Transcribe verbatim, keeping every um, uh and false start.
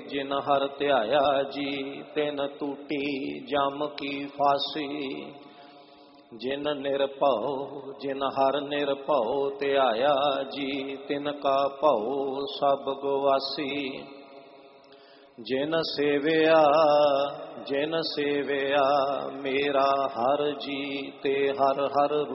ਜਿਨ ਹਰ ਧਿਆਇਆ ਜੀ ਤਿਨ ਟੂਟੀ ਜਮ ਕੀ ਫਾਸੀ। ਜਿਨ ਨਿਰਭਉ ਜਿਨ ਹਰ ਨਿਰਭਉ ਧਿਆਇਆ ਜੀ ਤਿਨ ਕਾ ਭਉ ਸਭ ਗਵਾਸੀ। ਜਿਨ ਸੇਵਿਆ ਜਿਨ ਸੇਵਿਆ ਮੇਰਾ ਹਰ ਜੀ ਤੇ ਹਰ ਹਰ